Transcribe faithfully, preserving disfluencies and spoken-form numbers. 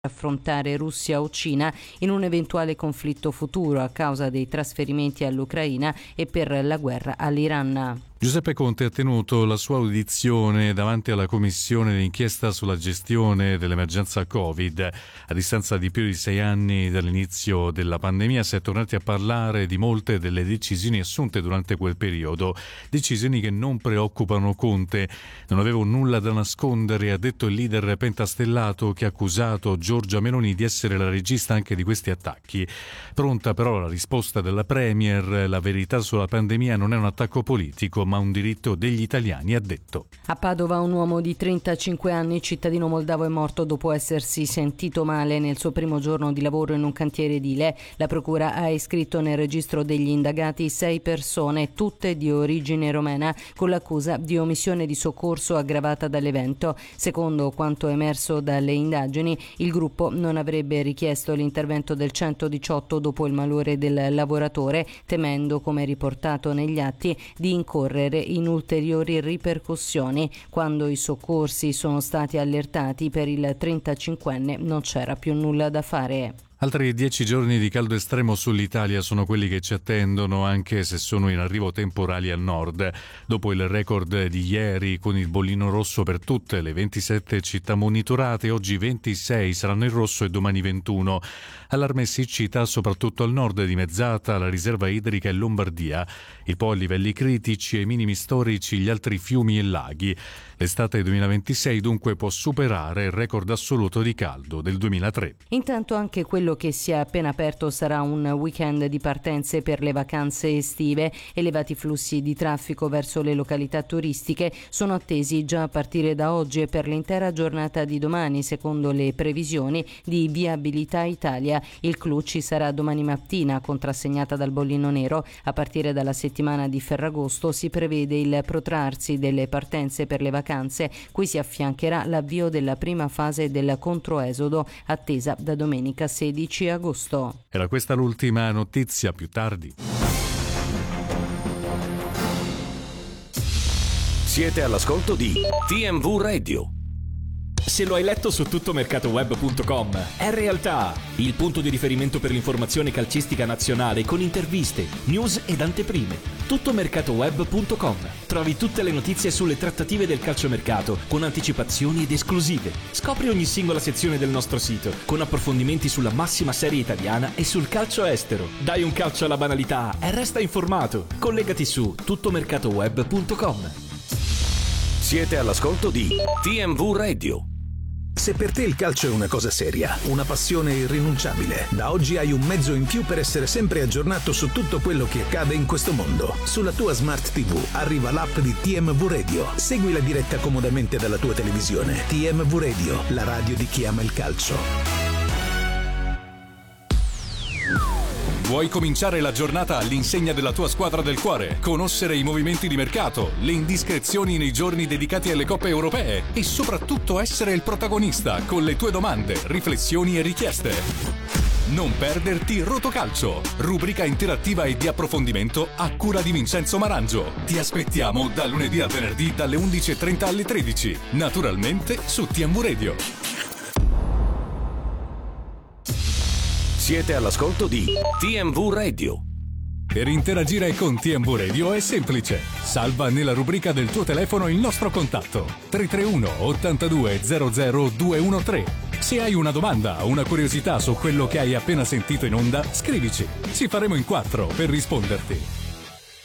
affrontare Russia o Cina in un eventuale conflitto futuro a causa dei trasferimenti all'Ucraina e per la guerra all'Iran. Giuseppe Conte ha tenuto la sua audizione davanti alla commissione d'inchiesta sulla gestione dell'emergenza Covid. A distanza di più di sei anni dall'inizio della pandemia si è tornati a parlare di molte delle decisioni assunte durante quel periodo, decisioni che non preoccupano Conte. Non avevo nulla da nascondere, ha detto il leader pentastellato che ha accusato Giorgia Meloni di essere la regista anche di questi attacchi. Pronta però la risposta della Premier: la verità sulla pandemia non è un attacco politico, ma un diritto degli italiani, ha detto. A Padova un uomo di trentacinque anni, cittadino moldavo, è morto dopo essersi sentito male nel suo primo giorno di lavoro in un cantiere edile. La procura ha iscritto nel registro degli indagati sei persone, tutte di origine romena, con l'accusa di omissione di soccorso aggravata dall'evento. Secondo quanto emerso dalle indagini, il gruppo non avrebbe richiesto l'intervento del centodiciotto dopo il malore del lavoratore, temendo, come riportato negli atti, di incorrere in ulteriori ripercussioni. Quando i soccorsi sono stati allertati, per il trentacinquenne non c'era più nulla da fare. Altri dieci giorni di caldo estremo sull'Italia sono quelli che ci attendono, anche se sono in arrivo temporali al nord. Dopo il record di ieri con il bollino rosso per tutte le ventisette città monitorate, oggi ventisei saranno in rosso e domani ventuno. Allarme siccità soprattutto al nord di Mezzata, la riserva idrica e Lombardia. Il Po a livelli critici e minimi storici gli altri fiumi e laghi. L'estate duemilaventisei dunque può superare il record assoluto di caldo del duemilatré. Intanto anche quello che si è appena aperto sarà un weekend di partenze per le vacanze estive. Elevati flussi di traffico verso le località turistiche sono attesi già a partire da oggi e per l'intera giornata di domani, secondo le previsioni di Viabilità Italia. Il clou ci sarà domani mattina, contrassegnata dal bollino nero. A partire dalla settimana di Ferragosto si prevede il protrarsi delle partenze per le vacanze, cui si affiancherà l'avvio della prima fase del controesodo, attesa da domenica sedici agosto. Era questa l'ultima notizia, più tardi. Siete all'ascolto di T M V Radio. Se lo hai letto su tuttomercatoweb punto com, è realtà, il punto di riferimento per l'informazione calcistica nazionale con interviste, news ed anteprime. tuttomercatoweb punto com. Trovi tutte le notizie sulle trattative del calciomercato con anticipazioni ed esclusive. Scopri ogni singola sezione del nostro sito con approfondimenti sulla massima serie italiana e sul calcio estero. Dai un calcio alla banalità e resta informato. Collegati su tuttomercatoweb punto com. Siete all'ascolto di T M V Radio. Se per te il calcio è una cosa seria, una passione irrinunciabile, da oggi hai un mezzo in più per essere sempre aggiornato su tutto quello che accade in questo mondo. Sulla tua Smart tivù arriva l'app di T M V Radio. Segui la diretta comodamente dalla tua televisione. T M V Radio, la radio di chi ama il calcio. Vuoi cominciare la giornata all'insegna della tua squadra del cuore? Conoscere i movimenti di mercato, le indiscrezioni nei giorni dedicati alle coppe europee e soprattutto essere il protagonista con le tue domande, riflessioni e richieste? Non perderti Rotocalcio, rubrica interattiva e di approfondimento a cura di Vincenzo Marangio. Ti aspettiamo da lunedì al venerdì dalle undici e trenta alle tredici, naturalmente su T M V Radio. Siete all'ascolto di T M V Radio. Per interagire con T M V Radio è semplice. Salva nella rubrica del tuo telefono il nostro contatto tre tre uno ottantadue zero zero due uno tre. Se hai una domanda o una curiosità su quello che hai appena sentito in onda, scrivici. Ci faremo in quattro per risponderti.